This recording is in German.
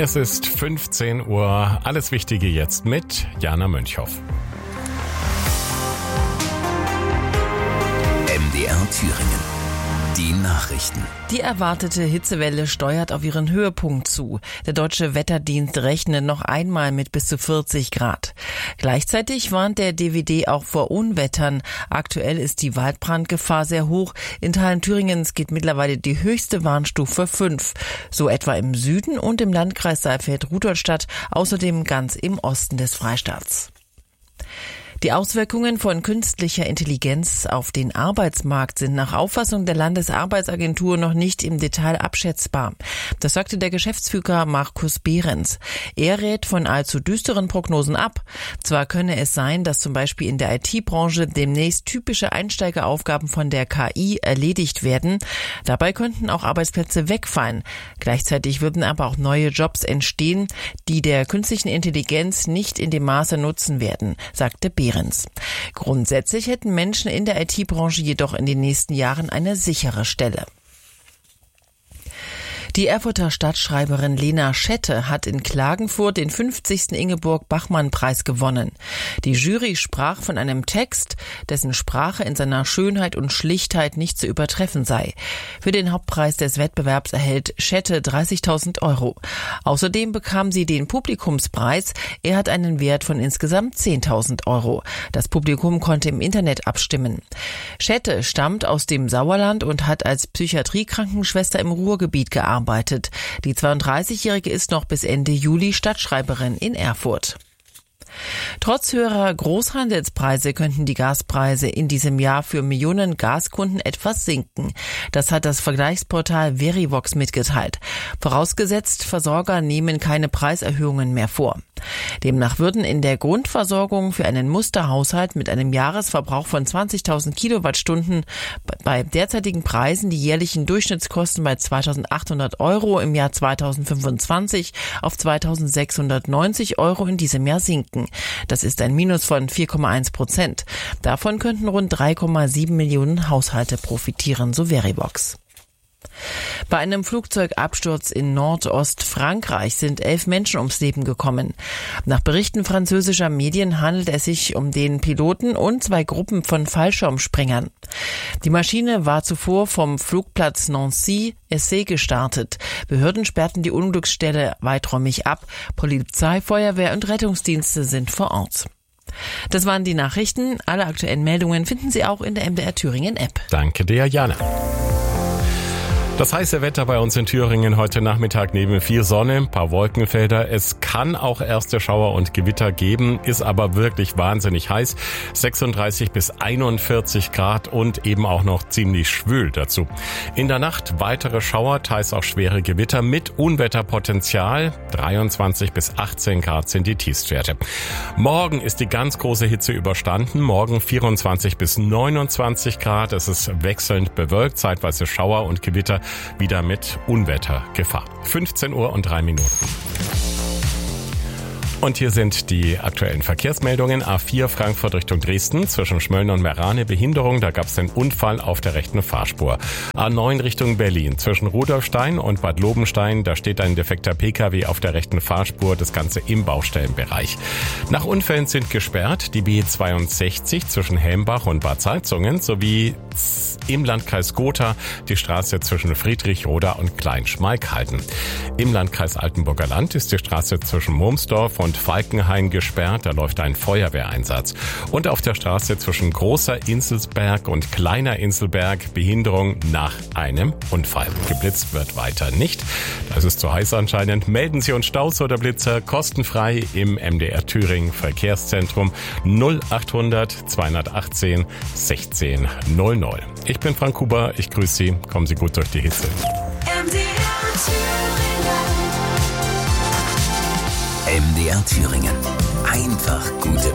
Es ist 15 Uhr. Alles Wichtige jetzt mit Jana Mönchhoff. MDR Thüringen. Die Nachrichten. Die erwartete Hitzewelle steuert auf ihren Höhepunkt zu. Der Deutsche Wetterdienst rechnet noch einmal mit bis zu 40 Grad. Gleichzeitig warnt der DWD auch vor Unwettern. Aktuell ist die Waldbrandgefahr sehr hoch. In Teilen Thüringens geht mittlerweile die höchste Warnstufe 5. So etwa im Süden und im Landkreis Saalfeld-Rudolstadt, außerdem ganz im Osten des Freistaats. Die Auswirkungen von künstlicher Intelligenz auf den Arbeitsmarkt sind nach Auffassung der Landesarbeitsagentur noch nicht im Detail abschätzbar. Das sagte der Geschäftsführer Markus Behrens. Er rät von allzu düsteren Prognosen ab. Zwar könne es sein, dass zum Beispiel in der IT-Branche demnächst typische Einsteigeraufgaben von der KI erledigt werden. Dabei könnten auch Arbeitsplätze wegfallen. Gleichzeitig würden aber auch neue Jobs entstehen, die der künstlichen Intelligenz nicht in dem Maße nutzen werden, sagte Behrens. Grundsätzlich hätten Menschen in der IT-Branche jedoch in den nächsten Jahren eine sichere Stelle. Die Erfurter Stadtschreiberin Lena Schette hat in Klagenfurt den 50. Ingeborg-Bachmann-Preis gewonnen. Die Jury sprach von einem Text, dessen Sprache in seiner Schönheit und Schlichtheit nicht zu übertreffen sei. Für den Hauptpreis des Wettbewerbs erhält Schette 30.000 €. Außerdem bekam sie den Publikumspreis. Er hat einen Wert von insgesamt 10.000 €. Das Publikum konnte im Internet abstimmen. Schette stammt aus dem Sauerland und hat als Psychiatriekrankenschwester im Ruhrgebiet gearbeitet. Die 32-Jährige ist noch bis Ende Juli Stadtschreiberin in Erfurt. Trotz höherer Großhandelspreise könnten die Gaspreise in diesem Jahr für Millionen Gaskunden etwas sinken. Das hat das Vergleichsportal Verivox mitgeteilt. Vorausgesetzt, Versorger nehmen keine Preiserhöhungen mehr vor. Demnach würden in der Grundversorgung für einen Musterhaushalt mit einem Jahresverbrauch von 20.000 Kilowattstunden bei derzeitigen Preisen die jährlichen Durchschnittskosten bei 2.800 € im Jahr 2025 auf 2.690 € in diesem Jahr sinken. Das ist ein Minus von 4,1%. Davon könnten rund 3,7 Millionen Haushalte profitieren, so Verivox. Bei einem Flugzeugabsturz in Nordostfrankreich sind 11 Menschen ums Leben gekommen. Nach Berichten französischer Medien handelt es sich um den Piloten und 2 Gruppen von Fallschirmspringern. Die Maschine war zuvor vom Flugplatz Nancy-Essay gestartet. Behörden sperrten die Unglücksstelle weiträumig ab. Polizei, Feuerwehr und Rettungsdienste sind vor Ort. Das waren die Nachrichten. Alle aktuellen Meldungen finden Sie auch in der MDR Thüringen App. Danke dir, Jana. Das heiße Wetter bei uns in Thüringen heute Nachmittag neben viel Sonne, ein paar Wolkenfelder. Es kann auch erste Schauer und Gewitter geben, ist aber wirklich wahnsinnig heiß. 36 bis 41 Grad und eben auch noch ziemlich schwül dazu. In der Nacht weitere Schauer, teils auch schwere Gewitter mit Unwetterpotenzial. 23 bis 18 Grad sind die Tiefstwerte. Morgen ist die ganz große Hitze überstanden. Morgen 24 bis 29 Grad. Es ist wechselnd bewölkt, zeitweise Schauer und Gewitter. Wieder mit Unwettergefahr. 15 Uhr und 3 Minuten. Und hier sind die aktuellen Verkehrsmeldungen. A4 Frankfurt Richtung Dresden, zwischen Schmölln und Merane Behinderung. Da gab es einen Unfall auf der rechten Fahrspur. A9 Richtung Berlin, zwischen Rudolfstein und Bad Lobenstein. Da steht ein defekter Pkw auf der rechten Fahrspur. Das Ganze im Baustellenbereich. Nach Unfällen sind gesperrt die B62 zwischen Helmbach und Bad Salzungen sowie im Landkreis Gotha die Straße zwischen Friedrichroda und Kleinschmalkalden. Im Landkreis Altenburger Land ist die Straße zwischen Murmsdorf und Falkenhain gesperrt, da läuft ein Feuerwehreinsatz. Und auf der Straße zwischen Großer Inselsberg und Kleiner Inselberg Behinderung nach einem Unfall. Geblitzt wird weiter nicht. Das ist zu heiß anscheinend. Melden Sie uns Staus oder Blitzer kostenfrei im MDR Thüringen Verkehrszentrum 0800 218 16 00. Ich bin Frank Huber, ich grüße Sie. Kommen Sie gut durch die Hitze. MDR Thüringen. Einfach gute